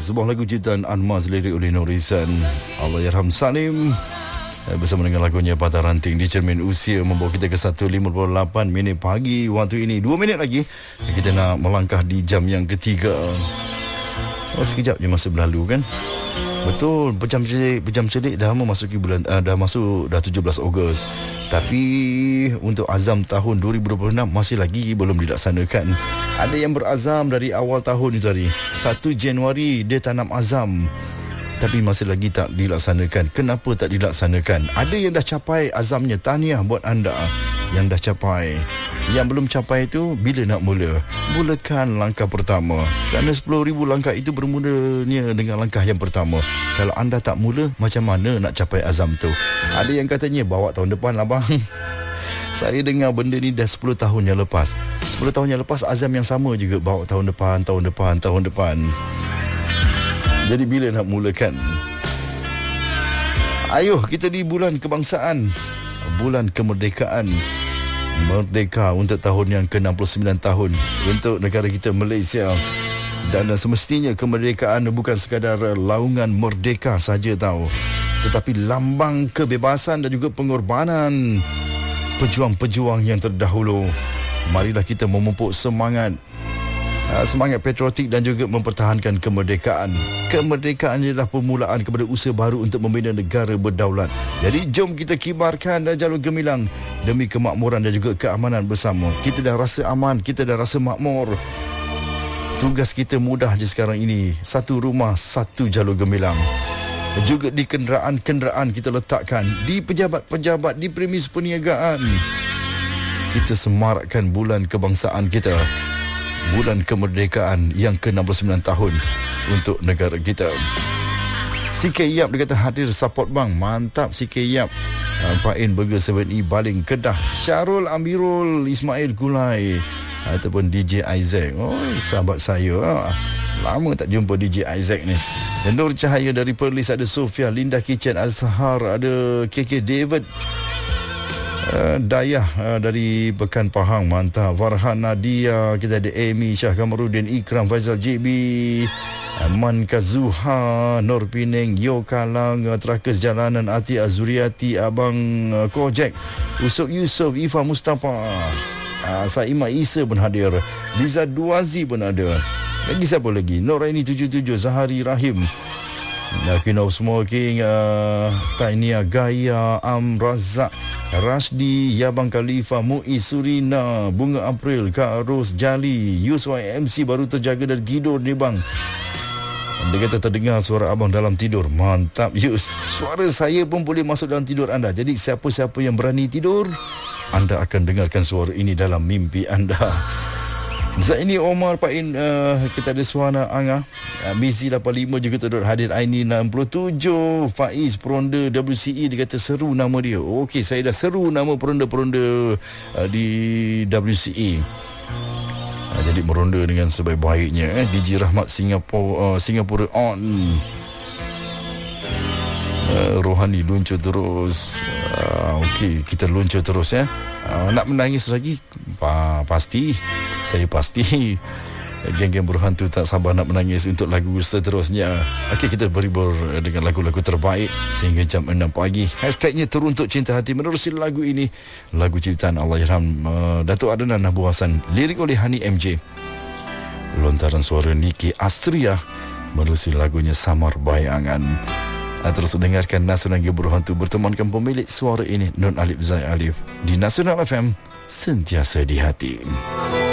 sebuah lagu ciptaan Anmaz, lirik oleh Nurisan, Allahyarham Salim, bersama dengan lagunya Patah Ranting di Cermin Usia, membawa kita ke 1.58 minit pagi waktu ini. 2 minit lagi kita nak melangkah di jam yang ketiga. Sekejap je masa berlalu kan. Betul, pejam celik dah memasuki bulan, dah 17 Ogos. Tapi untuk azam tahun 2026 masih lagi belum dilaksanakan. Ada yang berazam dari awal tahun itu tadi, 1 Januari dia tanam azam, tapi masih lagi tak dilaksanakan. Kenapa tak dilaksanakan? Ada yang dah capai azamnya, tahniah buat anda yang dah capai. Yang belum capai itu, bila nak mula? Mulakan langkah pertama. Kerana 10,000 langkah itu bermulanya dengan langkah yang pertama. Kalau anda tak mula, macam mana nak capai azam tu? Ada yang katanya, bawa tahun depan lah bang. Saya dengar benda ni dah 10 tahun yang lepas. 10 tahun yang lepas, azam yang sama juga. Bawa tahun depan. Jadi bila nak mulakan? Ayuh, kita di bulan kebangsaan, bulan kemerdekaan. Merdeka untuk tahun yang ke-69 tahun untuk negara kita Malaysia. Dan semestinya kemerdekaan bukan sekadar laungan merdeka saja tahu, tetapi lambang kebebasan dan juga pengorbanan pejuang-pejuang yang terdahulu. Marilah kita memupuk semangat patriotik dan juga mempertahankan kemerdekaan. Kemerdekaan adalah permulaan kepada usaha baru untuk membina negara berdaulat. Jadi jom kita kibarkan jalur gemilang demi kemakmuran dan juga keamanan bersama. Kita dah rasa aman, kita dah rasa makmur. Tugas kita mudah je sekarang ini. Satu rumah, satu jalur gemilang. Juga di kenderaan-kenderaan kita letakkan, di pejabat-pejabat, di premis perniagaan. Kita semarakkan bulan kebangsaan kita, bulan kemerdekaan yang ke-69 tahun untuk negara kita. CK Yap dia kata hadir support bang. Mantap CK Yap. Pain Burger 7E Baling Kedah. Syarul Amirul Ismail Gulai ataupun DJ Isaac. Oh, sahabat saya. Lama tak jumpa DJ Isaac ni. Nur Cahaya dari Perlis, ada Sofia, Linda Kitchen, Al-Sahar, ada KK David, Dayah dari Pekan Pahang, mantap. Farhan Nadia, kita ada Amy, Syah Kamarudin, Ikram, Faizal JB, Man Kazuha, Nur Pining, Yo Kalang, Trakes Jalanan, Ati Azuriati, Abang Kojek, Usop Yusof, Ifa Mustafa, Saimah Isa pun hadir, Liza Duazi pun ada. Lagi siapa lagi? Noraini 77, Zahari Rahim, King of Smoking, Tainia Gaya, Razak, Rashdi, Yabang Khalifa, Muiz Surina, Bunga April, Kak Ros Jali, Yuswa MC baru terjaga dari tidur ni bang. Dia kata terdengar suara abang dalam tidur. Mantap Yus. Suara saya pun boleh masuk dalam tidur anda. Jadi siapa-siapa yang berani tidur, anda akan dengarkan suara ini dalam mimpi anda. Zaini Omar Pain, kita ada Suhana Angah, Mizi 85 juga turut hadir. Aini 67, Faiz Peronda WCE, dia kata seru nama dia. Okey, saya dah seru nama peronda-peronda di WCE. Jadi meronda dengan sebaik-baiknya. DJ Rahmat Singapura on. Rohani luncur terus. Okey, kita luncur terus ya. Nak menangis lagi? Pasti. Saya pasti. Geng-geng berhantu tak sabar nak menangis untuk lagu seterusnya. Okey, kita berhibur dengan lagu-lagu terbaik sehingga jam 6 pagi. Hashtagnya Teruntuk Cinta Hati menerusi lagu ini. Lagu ciptaan Allahyarham Datuk Adnan Abu Hassan, lirik oleh Hani MJ, lontaran suara Niki Astria menerusi lagunya Samar Bayangan. Terus dengarkan Nasional Geng Berhantu bertemankan pemilik suara ini, Nun Alif Zai Alif, di Nasional FM, sentiasa di hati.